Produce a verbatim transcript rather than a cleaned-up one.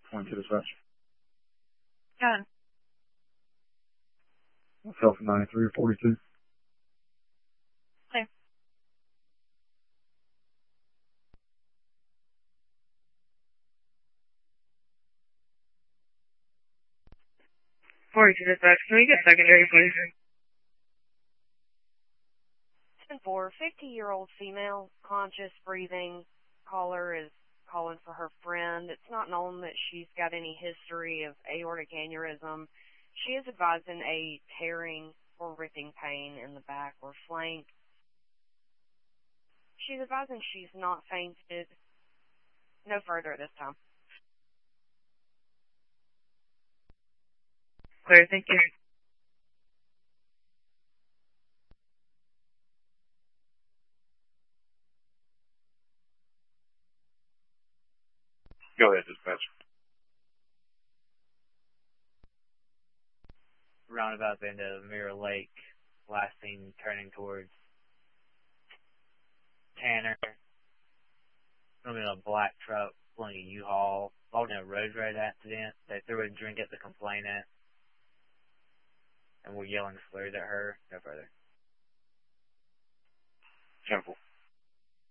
Point to dispatch. Got it. Myself ninety-three or forty-two. Okay. forty-two dispatch, can we get secondary, please? ten four, fifty-year-old female, conscious, breathing. Caller is calling for her friend. It's not known that she's got any history of aortic aneurysm. She is advising a tearing or ripping pain in the back or flank. She's advising she's not fainted. No further at this time. Clear, thank you. Go ahead, dispatch. Roundabout end of Mirror Lake, last seen turning towards Tanner. Running a black truck pulling a U-Haul, involved in a road rage accident. They threw a drink at the complainant and were yelling slurs at her. No further. ten four.